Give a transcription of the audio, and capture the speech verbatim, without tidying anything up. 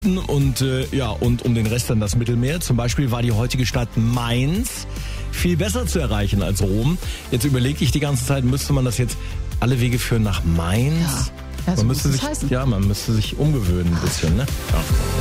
Und äh, ja, und um den Rest dann das Mittelmeer. Zum Beispiel war die heutige Stadt Mainz viel besser zu erreichen als Rom. Jetzt überlege ich die ganze Zeit, müsste man das jetzt, alle Wege führen nach Mainz? Ja, ja, so man müsste muss es sich, heißen. ja, man müsste sich umgewöhnen ein bisschen, ne? Ja.